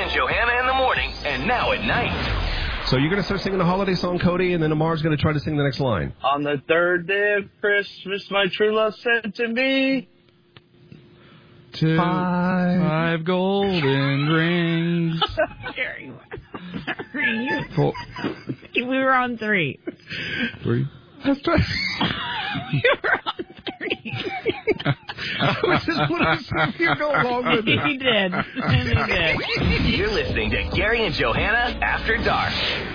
and Johanna in the morning and now at night. So you're going to start singing the holiday song, Cody, and then Amar's going to try to sing the next line. On the third day of Christmas, my true love said to me... 5 golden rings. Gary, We were on 3. 3. That's right. You were on 3. I was just going to see you go along with it. He did. You're listening to Gary and Johanna After Dark.